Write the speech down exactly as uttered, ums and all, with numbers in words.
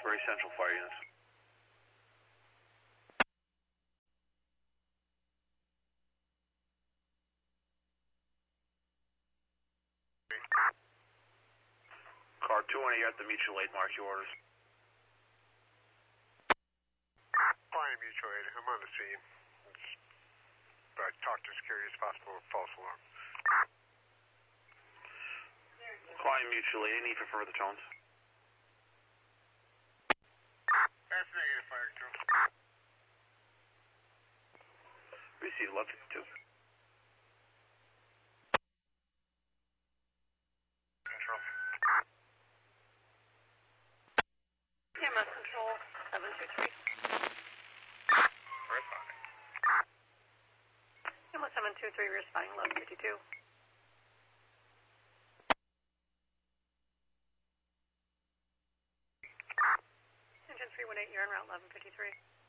Roxbury Central Fire Units. Car two one eight at the mutual aid, mark your orders. Fine, mutual aid. I'm on the scene. It's, but talk to security as possible with false alarm. Client mutual aid, any need for further tones? That's negative, fire control. Receive eleven fifty-two. Control. E M S control, seven two three. Responding. E M S seven two three, responding eleven fifty-two. Engine three one eight, you're en route eleven fifty-three.